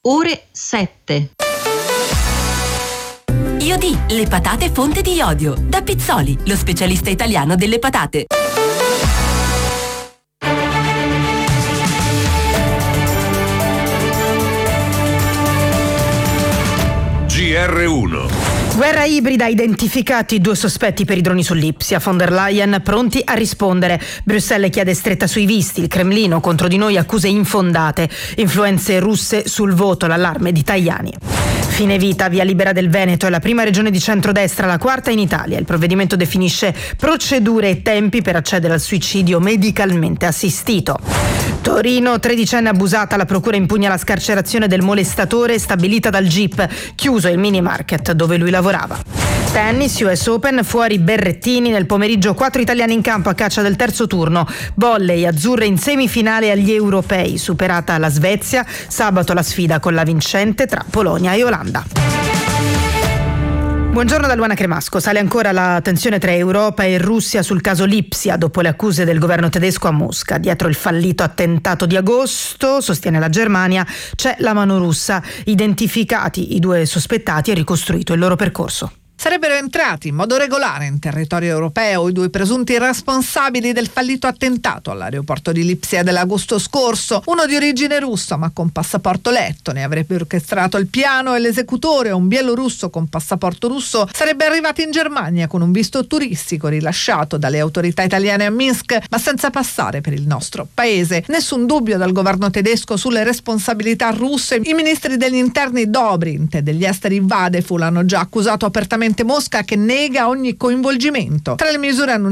ore 7. Iodì, le patate fonte di iodio. Da Pizzoli, lo specialista italiano delle patate. GR1. Guerra ibrida, identificati 2 sospetti per i droni su Lipsia. Von der Leyen pronti a rispondere. Bruxelles chiede stretta sui visti. Il Cremlino contro di noi accuse infondate. Influenze russe sul voto, l'allarme di Tajani. Fine vita, via libera del Veneto è la prima regione di centrodestra, la quarta in Italia. Il provvedimento definisce procedure e tempi per accedere al suicidio medicalmente assistito. Torino, 13enne abusata, la procura impugna la scarcerazione del molestatore stabilita dal GIP, chiuso il mini market dove lui lavorava. Tennis, US Open, fuori Berrettini, nel pomeriggio 4 italiani in campo a caccia del terzo turno. Volley, azzurre in semifinale agli europei, superata la Svezia, sabato la sfida con la vincente tra Polonia e Olanda. Buongiorno da Luana Cremasco. Sale ancora la tensione tra Europa e Russia sul caso Lipsia dopo le accuse del governo tedesco a Mosca. Dietro il fallito attentato di agosto, sostiene la Germania, c'è la mano russa. Identificati i 2 sospettati e ricostruito il loro percorso. Sarebbero entrati in modo regolare in territorio europeo i 2 presunti responsabili del fallito attentato all'aeroporto di Lipsia dell'agosto scorso, uno di origine russa ma con passaporto lettone, avrebbe orchestrato il piano e l'esecutore, un bielorusso con passaporto russo, sarebbe arrivato in Germania con un visto turistico rilasciato dalle autorità italiane a Minsk, ma senza passare per il nostro paese. Nessun dubbio dal governo tedesco sulle responsabilità russe. I ministri degli interni Dobrindt e degli esteri Vadeful hanno già accusato apertamente Mosca, che nega ogni coinvolgimento. Tra le misure annunciate